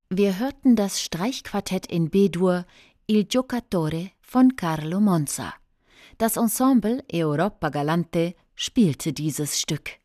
Wir hörten das Streichquartett in B-Dur Il Giocatore von Carlo Monza. Das Ensemble Europa Galante spielte dieses Stück.